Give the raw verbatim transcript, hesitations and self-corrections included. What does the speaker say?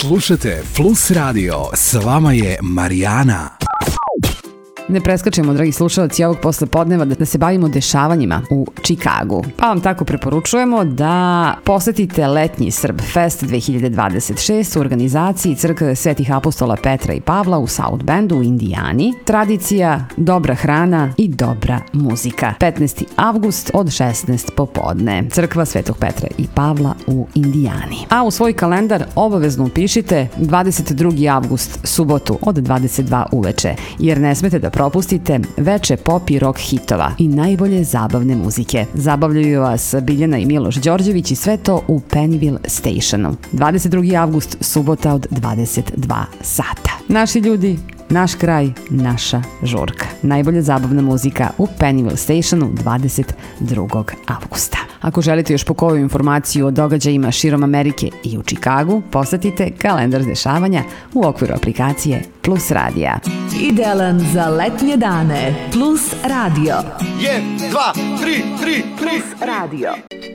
Slušate Plus Radio, s vama je Marijana. Ne preskačemo, dragi slušalci, ovog posle podneva da se bavimo dešavanjima u Čikagu. Pa vam tako preporučujemo da posetite letnji Srb Fest dve hiljade dvadeset šest u organizaciji Crkve Svetih apostola Petra i Pavla u South Bendu u Indijani. Tradicija, dobra hrana i dobra muzika. petnaesti avgust od šesnaest popodne. Crkva Svetog Petra i Pavla u Indijani. A u svoj kalendar obavezno upišite dvadeset drugi avgust, subotu od dvadeset dva uveče, jer ne smete da propustite veče pop i rock hitova i najbolje zabavne muzike. Zabavljaju vas Biljana i Miloš Đorđević i sve to u Pennyville Stationu. dvadeset drugi avgust, subota od dvadeset dva sata. Naši ljudi, naš kraj, naša žurka. Najbolja zabavna muzika u Pennyville Stationu dvadeset drugog avgusta. Ako želite još po koju informaciju o događajima širom Amerike i u Čikagu, posetite kalendar dešavanja u okviru aplikacije Plus Radija. Idealan za letnje dane. Plus Radio. jedan, dva, tri, tri, tri. Plus Radio.